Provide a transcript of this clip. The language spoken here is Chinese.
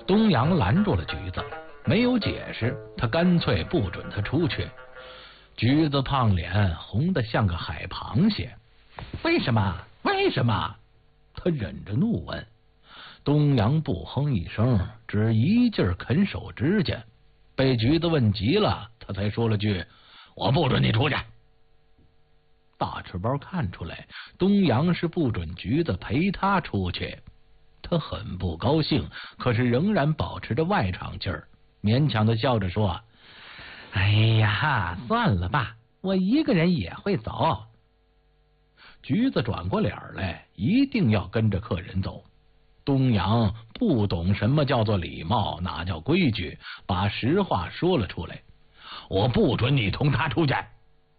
东阳拦住了橘子，没有解释，他干脆不准他出去。橘子胖脸红得像个海螃蟹。为什么？为什么？他忍着怒问。东阳不哼一声，只一劲儿啃手指甲。被橘子问急了，他才说了句：“我不准你出去。”大赤包看出来东阳是不准橘子陪他出去，他很不高兴，可是仍然保持着外场劲儿，勉强的笑着说：“哎呀，算了吧，我一个人也会走。”橘子转过脸来，一定要跟着客人走。东阳不懂什么叫做礼貌，哪叫规矩，把实话说了出来：“我不准你同他出去。”